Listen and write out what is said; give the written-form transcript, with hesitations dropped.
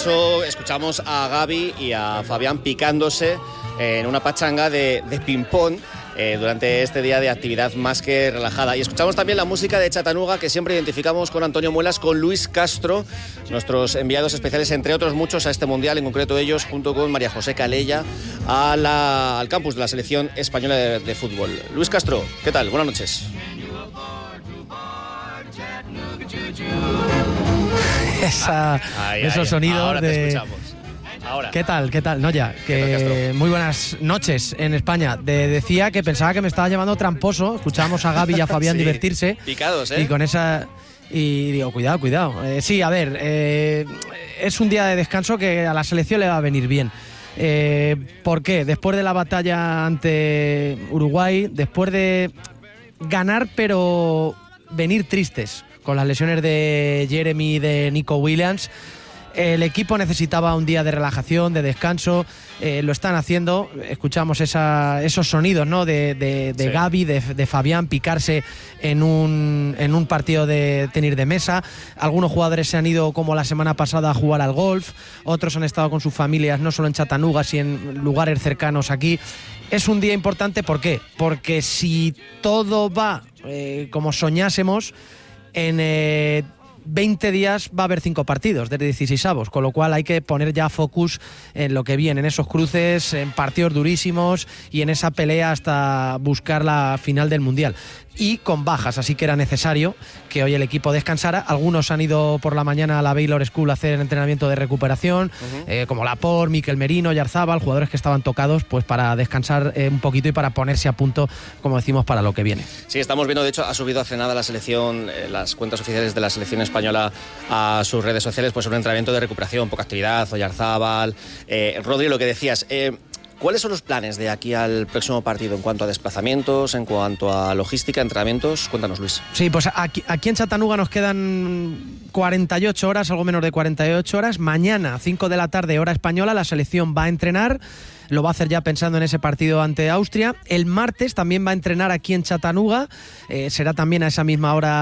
paso escuchamos a Gaby y a Fabián picándose en una pachanga de ping-pong durante este día de actividad más que relajada. Y escuchamos también la música de Chattanooga, que siempre identificamos con Antonio Muelas, con Luis Castro, nuestros enviados especiales, entre otros muchos, a este Mundial, en concreto ellos, junto con María José Calella, al campus de la Selección Española de Fútbol. Luis Castro, ¿qué tal? Buenas noches. Esos sonidos ahora de... te escuchamos. Ahora. ¿Qué tal? No, ya. Muy buenas noches en España. Decía que pensaba que me estaba llamando tramposo. Escuchábamos a Gaby y a Fabián sí, divertirse. Picados, ¿eh? Y con esa... Y digo, cuidado. Sí, a ver, es un día de descanso que a la selección le va a venir bien. ¿Por qué? Después de la batalla ante Uruguay, después de ganar pero venir tristes con las lesiones de Jeremy y de Nico Williams, el equipo necesitaba un día de relajación, de descanso. Lo están haciendo. Escuchamos esos sonidos, ¿no? de sí. Gaby, de Fabián picarse en un partido de tenis de mesa. Algunos jugadores se han ido, como la semana pasada, a jugar al golf. Otros han estado con sus familias, no solo en Chattanooga, sino en lugares cercanos aquí. Es un día importante, ¿por qué? Porque si todo va como soñásemos, en 20 días va a haber 5 partidos desde 16avos, con lo cual hay que poner ya focus en lo que viene, en esos cruces, en partidos durísimos y en esa pelea hasta buscar la final del Mundial. Y con bajas, así que era necesario que hoy el equipo descansara. Algunos han ido por la mañana a la Baylor School a hacer entrenamiento de recuperación, como Laporte, Mikel Merino, Oyarzábal, jugadores que estaban tocados, pues para descansar un poquito y para ponerse a punto, como decimos, para lo que viene. Sí, estamos viendo, de hecho, ha subido hace nada la selección, las cuentas oficiales de la selección española a sus redes sociales, pues un entrenamiento de recuperación, poca actividad, Oyarzábal, Rodri, lo que decías. ¿Cuáles son los planes de aquí al próximo partido en cuanto a desplazamientos, en cuanto a logística, entrenamientos? Cuéntanos, Luis. Sí, pues aquí en Chattanooga nos quedan 48 horas, algo menos de 48 horas. Mañana, 5 de la tarde, hora española, la selección va a entrenar. Lo va a hacer ya pensando en ese partido ante Austria. El martes también va a entrenar aquí en Chattanooga. Será también a esa misma hora